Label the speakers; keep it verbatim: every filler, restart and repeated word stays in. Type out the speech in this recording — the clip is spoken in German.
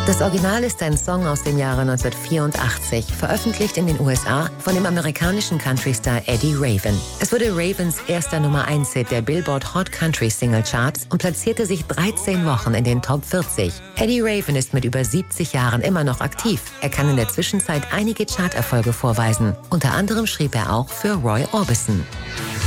Speaker 1: Das Original ist ein Song aus dem Jahre neunzehnhundertvierundachtzig, veröffentlicht in den U S A von dem amerikanischen Country-Star Eddie Raven. Es wurde Ravens erster Nummer eins Hit der Billboard Hot Country Single Charts und platzierte sich dreizehn Wochen in den Top vierzig. Eddie Raven ist mit über siebzig Jahren immer noch aktiv. Er kann in der Zwischenzeit einige Charterfolge vorweisen. Unter anderem schrieb er auch für Roy Orbison.